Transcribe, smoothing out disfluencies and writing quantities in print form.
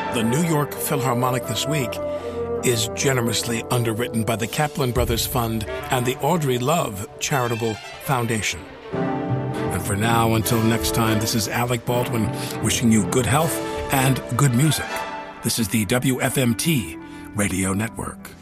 The New York Philharmonic This Week is generously underwritten by the Kaplan Brothers Fund and the Audrey Love Charitable Foundation. And for now, until next time, this is Alec Baldwin wishing you good health and good music. This is the WFMT Radio Network.